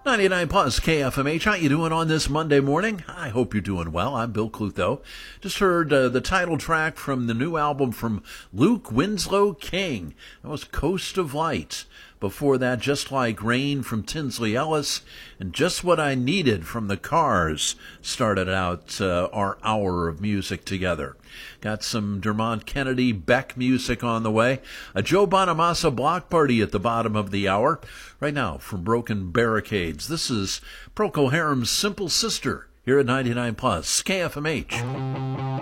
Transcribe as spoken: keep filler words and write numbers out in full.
ninety-nine plus K F M H. How you doing on this Monday morning? I hope you're doing well. I'm Bill Clutho. Just heard uh, the title track from the new album from Luke Winslow King. That was Coast of Light. Before that, Just Like Rain from Tinsley Ellis, and Just What I Needed from the Cars started out uh, our hour of music together. Got some Dermot Kennedy Beck music on the way. A Joe Bonamassa block party at the bottom of the hour. Right now, from Broken Barricades, this is Procol Harum's Simple Sister here at ninety-nine plus K F M H.